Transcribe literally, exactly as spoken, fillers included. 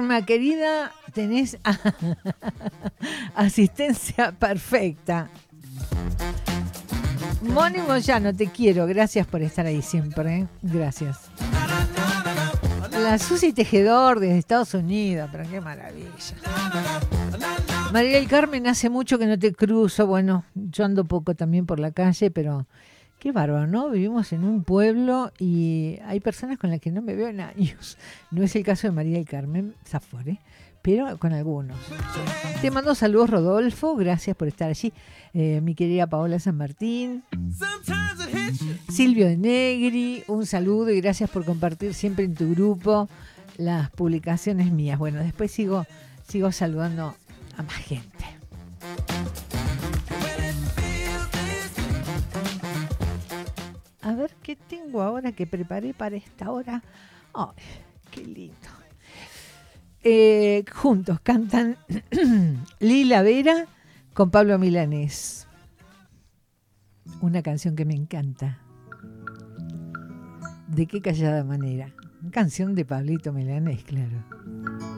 Norma, querida, tenés asistencia perfecta. Moni Moyano, te quiero. Gracias por estar ahí siempre. ¿eh? Gracias. La Susi Tejedor desde Estados Unidos. Pero qué maravilla. María del Carmen, hace mucho que no te cruzo. Bueno, yo ando poco también por la calle, pero qué bárbaro, ¿no? Vivimos en un pueblo y hay personas con las que no me veo en años. No es el caso de María del Carmen Zafore, pero con algunos. Te mando saludos, Rodolfo. Gracias por estar allí. Eh, mi querida Paola San Martín. Silvio de Negri, un saludo y gracias por compartir siempre en tu grupo las publicaciones mías. Bueno, después sigo, sigo saludando a más gente. A ver qué tengo ahora que preparé para esta hora. ¡Ay, qué lindo! Eh, juntos cantan Lila Vera con Pablo Milanés. Una canción que me encanta. ¿De qué callada manera? Canción de Pablito Milanés, claro.